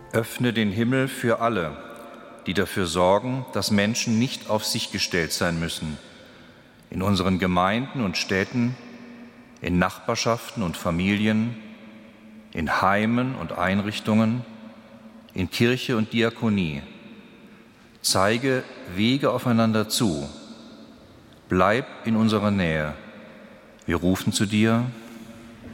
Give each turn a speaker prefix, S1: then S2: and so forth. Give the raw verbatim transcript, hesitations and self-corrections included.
S1: Öffne den Himmel für alle, die dafür sorgen, dass Menschen nicht auf sich gestellt sein müssen. In unseren Gemeinden und Städten, in Nachbarschaften und Familien, in Heimen und Einrichtungen, in Kirche und Diakonie. Zeige Wege aufeinander zu. Bleib in unserer Nähe. Wir rufen zu dir.